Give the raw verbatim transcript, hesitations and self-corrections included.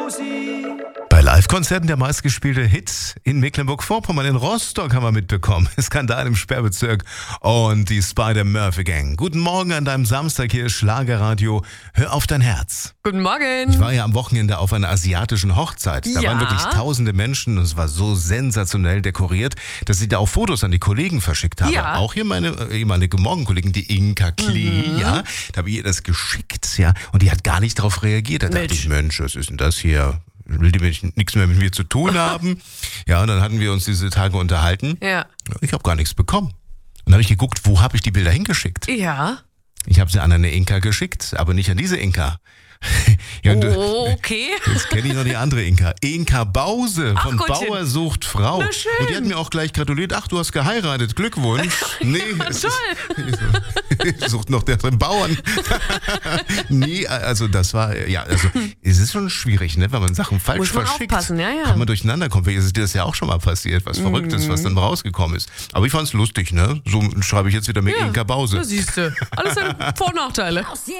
Bei Live-Konzerten der meistgespielte Hit in Mecklenburg-Vorpommern, in Rostock haben wir mitbekommen. Skandal im Sperrbezirk und die Spider-Murphy-Gang. Guten Morgen an deinem Samstag, hier ist Schlagerradio. Hör auf dein Herz. Guten Morgen. Ich war ja am Wochenende auf einer asiatischen Hochzeit. Da Ja. waren wirklich tausende Menschen und es war so sensationell dekoriert, dass ich da auch Fotos an die Kollegen verschickt habe. Ja. Auch hier meine ehemalige Morgenkollegin, die Inka Klee, Mhm. ja. Da habe ich ihr das geschickt, ja. Und die hat gar nicht darauf reagiert. Da dachte Mensch. ich, Mensch, was ist denn das hier? Will die nichts mehr mit mir zu tun haben? Ja, und dann hatten wir uns diese Tage unterhalten. Ja. Ich habe gar nichts bekommen. Und dann habe ich geguckt, wo habe ich die Bilder hingeschickt? Ja. Ich habe sie an eine Inka geschickt, aber nicht an diese Inka. Ja, und, Oh, okay. jetzt kenne ich noch die andere Inka. Inka Bause Ach, von Gottchen. Bauer sucht Frau. Na schön. Und die hat mir auch gleich gratuliert. Ach, du hast geheiratet. Glückwunsch. Nee, es Toll. ist, sucht noch der Bauern. Nee, also das war, ja, also es ist schon schwierig, ne, wenn man Sachen falsch Muss man verschickt. aufpassen, ja, ja. Kann man durcheinander kommen. Vielleicht ist dir das ja auch schon mal passiert, was Verrücktes, was dann rausgekommen ist. Aber ich fand's lustig, ne? So schreibe ich jetzt wieder mit Ja. Inka Bause. Da siehst du. Alles hat Vor- und Nachteile.